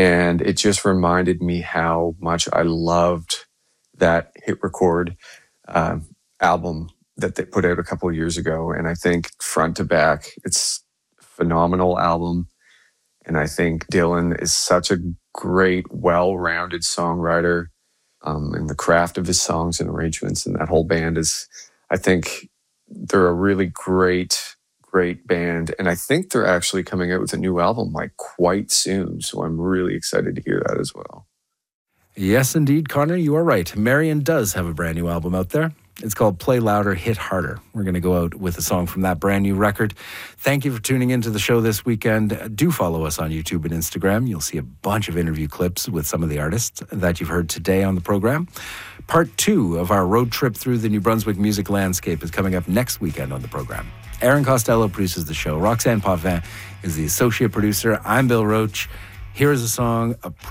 And it just reminded me how much I loved that Hit Record album that they put out a couple of years ago. And I think front to back, it's a phenomenal album. And I think Dylan is such a great, well-rounded songwriter, and the craft of his songs and arrangements, and that whole band is, I think they're a really great band. And I think they're actually coming out with a new album like quite soon. So I'm really excited to hear that as well. Yes, indeed, Connor, you are right. Marion does have a brand new album out there. It's called Play Louder, Hit Harder. We're going to go out with a song from that brand new record. Thank you for tuning into the show this weekend. Do follow us on YouTube and Instagram. You'll see a bunch of interview clips with some of the artists that you've heard today on the program. Part 2 of our road trip through the New Brunswick music landscape is coming up next weekend on the program. Aaron Costello produces the show. Roxanne Pauvin is the associate producer. I'm Bill Roach. Here is a song,